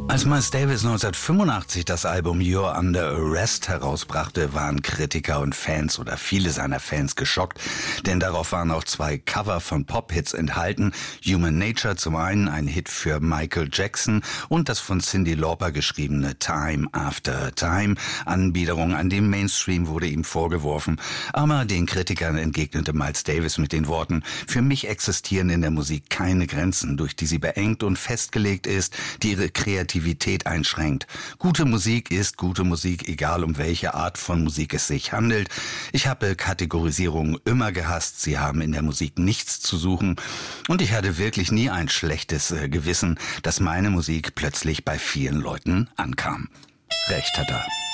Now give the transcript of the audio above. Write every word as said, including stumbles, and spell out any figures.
Als Miles Davis neunzehnhundertfünfundachtzig das Album You're Under Arrest herausbrachte, waren Kritiker und Fans oder viele seiner Fans geschockt, denn darauf waren auch zwei Cover von Pop-Hits enthalten. Human Nature zum einen, ein Hit für Michael Jackson, und das von Cyndi Lauper geschriebene Time After Time. Anbiederung an den Mainstream wurde ihm vorgeworfen, aber den Kritikern entgegnete Miles Davis mit den Worten: Für mich existieren in der Musik keine Grenzen, durch die sie beengt und festgelegt ist, die ihre Kreativität einschränkt. Gute Musik ist gute Musik, egal um welche Art von Musik es sich handelt. Ich habe Kategorisierungen immer gehasst, sie haben in der Musik nichts zu suchen, und ich hatte wirklich nie ein schlechtes äh, Gewissen, dass meine Musik plötzlich bei vielen Leuten ankam. Recht hat er.